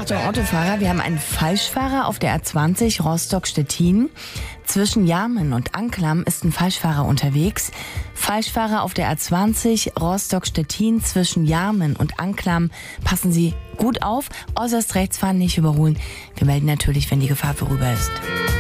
Achtung, Autofahrer, wir haben einen Falschfahrer auf der A20 Rostock-Stettin. Zwischen Jarmen und Anklam ist ein Falschfahrer unterwegs. Falschfahrer auf der A20 Rostock-Stettin zwischen Jarmen und Anklam. Passen Sie gut auf, äußerst rechts fahren, nicht überholen. Wir melden natürlich, wenn die Gefahr vorüber ist.